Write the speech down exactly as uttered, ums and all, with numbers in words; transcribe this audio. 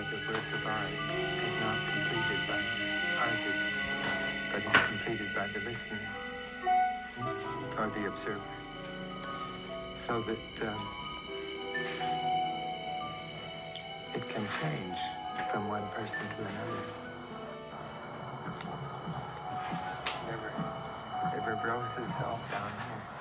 the work of art is not completed by the artist, but is completed by the listener or the observer. So that um, it can change from one person to another. River, river blows itself down here.